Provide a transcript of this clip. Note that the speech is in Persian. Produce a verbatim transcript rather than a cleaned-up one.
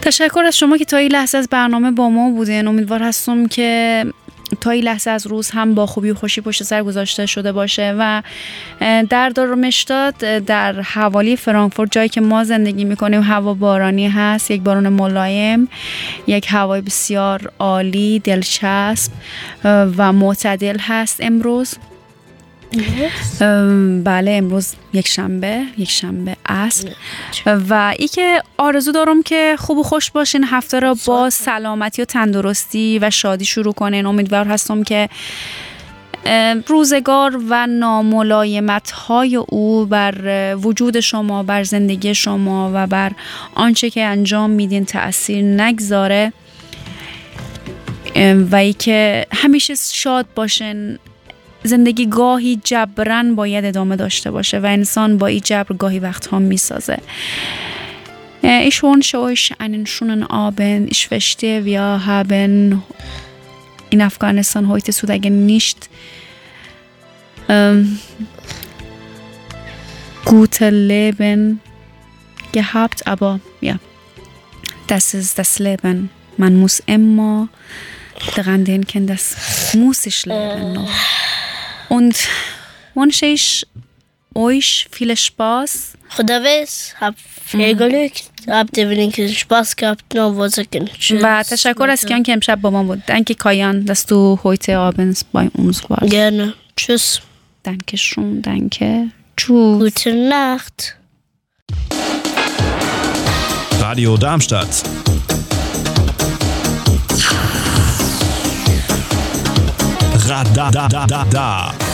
تشکر از شما که تا این لحظه از برنامه با ما بودین. امیدوار هستم که تا این لحظه از روز هم با خوبی و خوشی پشت سر گذاشته شده باشه. و در دارمشتات در حوالی فرانکفورت، جایی که ما زندگی میکنیم، هوا بارانی هست، یک باران ملایم، یک هوای بسیار عالی، دلچسب و معتدل هست امروز. بله، امروز یک شنبه یک شنبه عصر و ای که آرزو دارم که خوب و خوش باشین، هفته را با سلامتی و تندرستی و شادی شروع کنین. امیدوار هستم که روزگار و ناملایمت های او بر وجود شما، بر زندگی شما و بر آنچه که انجام میدین تأثیر نگذاره و ای که همیشه شاد باشین. زندگی گاهی جبران باید ادامه داشته باشه و انسان با این جبر گاهی وقتها میسازه. Ich wünsche euch einen schönen Abend. Ich verstehe, wir haben in Afghanistan heute sozusagen nicht ähm, gute Leben gehabt, aber ja, das ist das Leben. Man muss immer daran denken, das muss ich leben noch. Und wünsche ich euch viel Spaß. خداحافظ. hab viel Glück. habt ihr wenigstens Spaß gehabt. noch was ich و تشکر از کیان که امشب با ما بود. Danke Kajan, dass du heute abends bei uns warst. Gerne. Tschüss. Danke schön, danke. Tschüss. Gute Nacht. Radio Darmstadt. Radadadada.